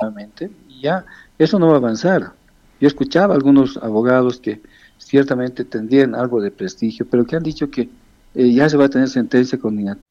nuevamente, y ya eso no va a avanzar. Yo escuchaba a algunos abogados que ciertamente tendrían algo de prestigio, pero que han dicho que ya se va a tener sentencia